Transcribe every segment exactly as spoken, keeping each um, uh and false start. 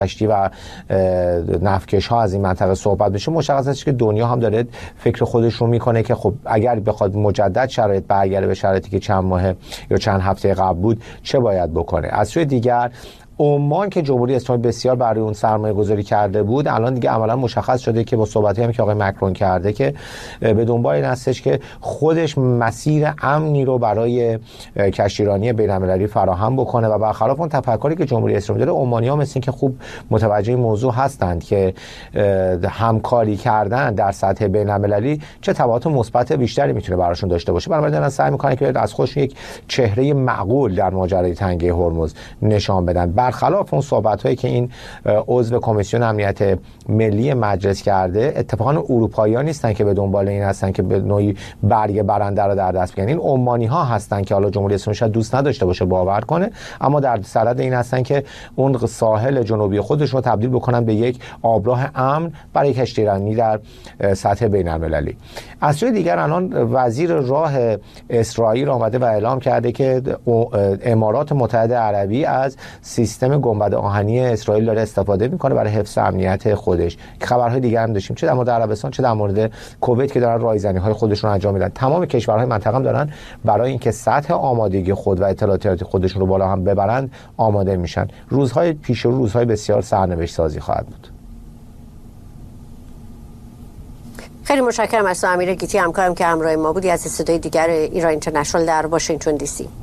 کشتی و نفتکش ها از این منطقه صحبت بشه، مشخص است که دنیا هم داره فکر خودش رو میکنه که خب اگر بخواد مجدد شرایط برگرده به شرایطی که چند ماه یا چند هفته قبل بود چه باید بکنه. از سوی دیگر عمان که جمهوری اسلامی بسیار برای اون سرمایه گذاری کرده بود، الان دیگه عملا مشخص شده که با صحبتی هم که آقای مکرون کرده که به دنبال این هستش که خودش مسیر امنی رو برای کشتیرانی بین‌المللی فراهم بکنه و برخلاف اون تفکری که جمهوری اسلامی داره، عمانی‌ها مثل این که خوب متوجه این موضوع هستند که همکاری کردن در سطح بین‌المللی چه تبعات مثبت بیشتری میتونه براشون داشته باشه. بنابراین دارن سعی میکنن که از خودشون یک چهره معقول در ماجرای تنگه هرمز نشان بدن، برخلاف اون صحبت‌هایی که این عضو کمیسیون امنیت ملی مجلس کرده. اتفاقا اروپایی‌ها نیستن که به دنبال این هستن که به نوعی برگ برنده رو در دست بگیرن، این عمانی‌ها هستن که حالا جمهوری اسلامی شاید دوست نداشته باشه باور کنه، اما در صدد این هستن که اون ساحل جنوبی خودشون رو تبدیل بکنن به یک آبراه امن برای کشتیرانی در سطح بین‌المللی. از سوی دیگر الان وزیر راه اسرائیل آمده و اعلام کرده که امارات متحده عربی از سیستم گنبد آهنی اسرائیل داره استفاده میکنه برای حفظ امنیت خودش. خبرهای دیگر هم داشتیم چه در مورد عربستان چه در مورد کویت که دارن رایزنی‌های خودشون رو انجام میدن. تمام کشورهای منطقه هم دارن برای اینکه سطح آمادگی خود و اطلاعاتی خودشون رو بالا هم ببرند آماده میشن. روزهای پیش رو روزهای بسیار سرنوشت سازی خواهد بود. خیلی متشکرم از امیر گیتی همکارم که همراه ما بودی از صدای دیگر ایران اینترنشنال در واشنگتن دی سی.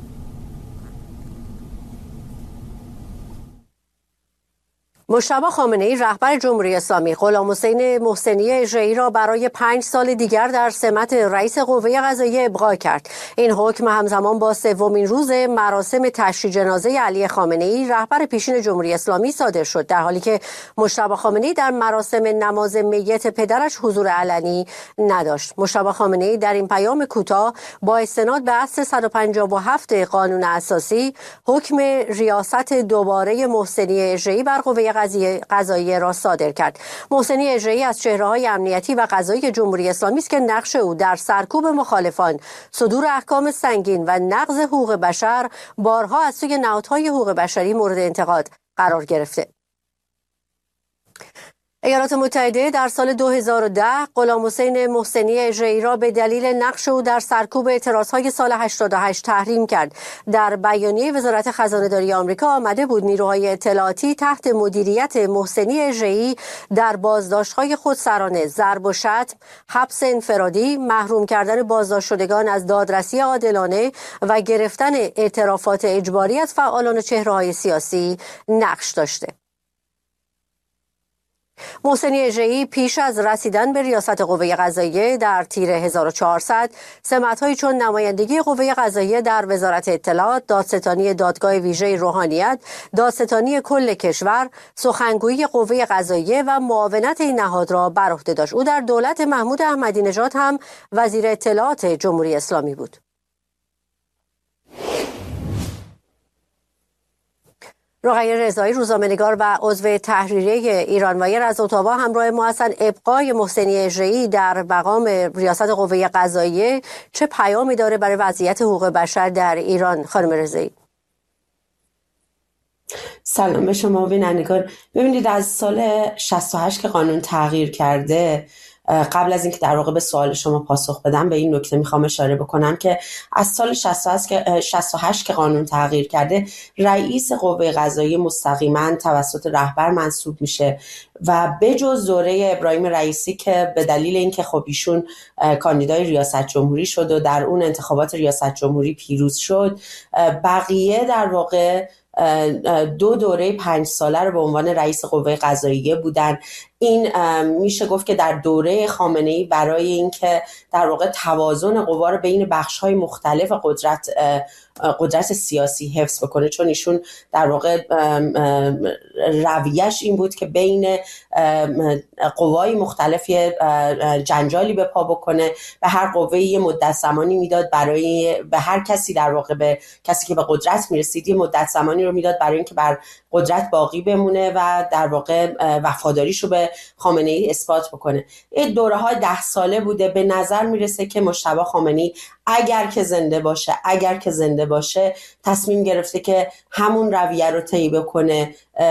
مجتبی خامنه‌ای رهبر جمهوری اسلامی غلامحسین محسنی اژه‌ای را برای پنج سال دیگر در سمت رئیس قوه قضاییه ابقا کرد. این حکم همزمان با سومین روز مراسم تشییع جنازه علی خامنه‌ای رهبر پیشین جمهوری اسلامی صادر شد، در حالی که مجتبی خامنه‌ای در مراسم نماز میت پدرش حضور علنی نداشت. مجتبی خامنه‌ای در این پیام کوتاه با استناد به اصل صد و پنجاه و هفت قانون اساسی حکم ریاست دوباره محسنی اژه‌ای بر قوه قضاییه را صادر کرد. محسنی اژه‌ای از چهره‌های امنیتی و قضایی جمهوری اسلامی است که نقش او در سرکوب مخالفان، صدور احکام سنگین و نقض حقوق بشر بارها از سوی نهادهای حقوق بشری مورد انتقاد قرار گرفته. ایالات متحده در سال دو هزار و ده غلامحسین محسنی اژه‌ای را به دلیل نقش او در سرکوب اعتراضهای سال هشتاد و هشت تحریم کرد. در بیانیه وزارت خزانه‌داری آمریکا آمده بود نیروهای اطلاعاتی تحت مدیریت محسنی اژه‌ای در بازداشت‌های خودسرانه، ضرب و شتم، حبس انفرادی، محروم کردن بازداشت شدگان از دادرسی عادلانه و گرفتن اعترافات اجباری از فعالان و چهره‌های سیاسی نقش داشته. محسنی اژه‌ای پیش از رسیدن به ریاست قوه قضاییه در تیر هزار و چهارصد سمت‌هایی چون نمایندگی قوه قضاییه در وزارت اطلاعات، دادستانی دادگاه ویژه روحانیت، دادستانی کل کشور، سخنگویی قوه قضاییه و معاونت این نهاد را بر عهده داشت. او در دولت محمود احمدی نژاد هم وزیر اطلاعات جمهوری اسلامی بود. رقیه رضایی روزنامه‌نگار و عضو تحریریه ایرانوایر از اتاوا همراه ما هستند. ابقای محسنی اژه‌ای در مقام ریاست قوه قضاییه چه پیامی داره برای وضعیت حقوق بشر در ایران خانم رضایی؟ سلام به شما بینندگان. ببینید از سال شصت و هشت که قانون تغییر کرده، قبل از اینکه در واقع به سوال شما پاسخ بدم به این نکته میخوام اشاره بکنم که از سال شصت و هشت که قانون تغییر کرده رئیس قوه قضاییه مستقیما توسط رهبر منصوب میشه و به جز دوره ابراهیم رئیسی که به دلیل اینکه خب ایشون کاندیدای ریاست جمهوری شد و در اون انتخابات ریاست جمهوری پیروز شد، بقیه در واقع دو دوره پنج ساله رو به عنوان رئیس قوه قضاییه بودن. این میشه گفت که در دوره خامنه‌ای برای اینکه در واقع توازن قوا رو بین بخش‌های مختلف قدرت قدرت سیاسی حفظ بکنه، چون ایشون در واقع رویش این بود که بین قوای مختلفی جنجالی به پا بکنه، به هر قوه‌ای یه مدت زمانی میداد برای به هر کسی در واقع به کسی که به قدرت میرسید یه مدت زمانی رو میداد برای اینکه بر قدرت باقی بمونه و در واقع وفاداریشو به خامنه‌ای اثبات بکنه. این دوره‌های ده ساله بوده. به نظر میرسه که مجتبی خامنه‌ای اگر که زنده باشه اگر که زنده باشه تصمیم گرفته که همون رویه رو طی بکنه